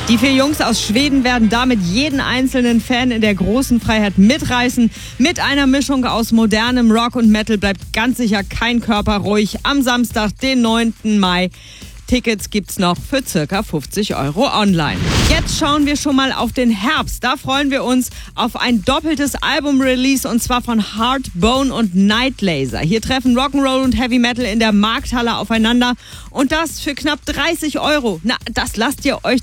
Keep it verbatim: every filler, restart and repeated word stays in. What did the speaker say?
Die vier Jungs aus Schweden werden damit jeden einzelnen Fan in der großen Freiheit mitreißen. Mit einer Mischung aus modernem Rock und Metal bleibt ganz sicher kein Körper ruhig. Am Samstag, den neunten Mai. Tickets gibt's noch für circa fünfzig Euro online. Jetzt schauen wir schon mal auf den Herbst. Da freuen wir uns auf ein doppeltes Album-Release und zwar von Heart, Bone und Nightlaser. Hier treffen Rock'n'Roll und Heavy Metal in der Markthalle aufeinander und das für knapp dreißig Euro. Na, das lasst ihr euch